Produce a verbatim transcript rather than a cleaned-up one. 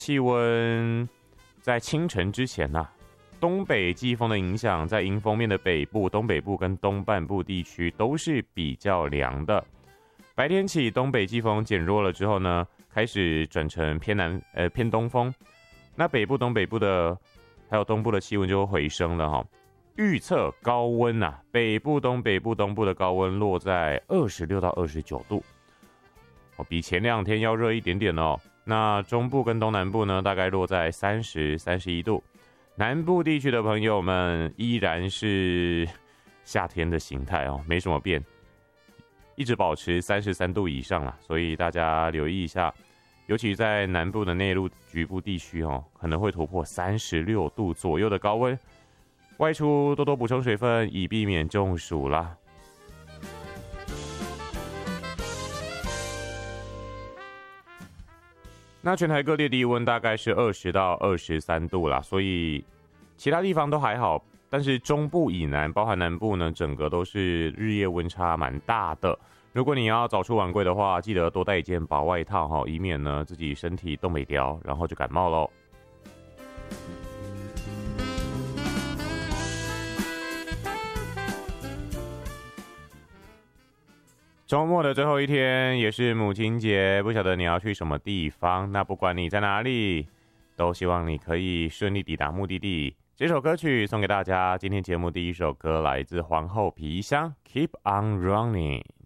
气温在清晨之前啊，东北季风的影响，在迎风面的北部、东北部跟东半部地区都是比较凉的。白天起，东北季风减弱了之后呢，开始转成偏南呃偏东风，那北部、东北部的还有东部的气温就会回升了哈。预测高温啊，北部、东北部、东部的高温落在二十六到二十九度，哦，比前两天要热一点点哦。那中部跟东南部呢，大概落在三十、三十一度。南部地区的朋友们依然是夏天的形态哦，没什么变，一直保持三十三度以上啦，所以大家留意一下，尤其在南部的内陆局部地区哦，可能会突破三十六度左右的高温。外出多多补充水分，以避免中暑啦。那全台各地低温大概是二十到二十三度啦，所以其他地方都还好，但是中部以南，包含南部呢，整个都是日夜温差蛮大的。如果你要早出晚归的话，记得多带一件薄外套哈，以免呢自己身体冻北掉，然后就感冒喽。周末的最后一天也是母亲节，不晓得你要去什么地方？那不管你在哪里，都希望你可以顺利抵达目的地。这首歌曲送给大家，今天节目第一首歌来自皇后皮箱 Keep on Running。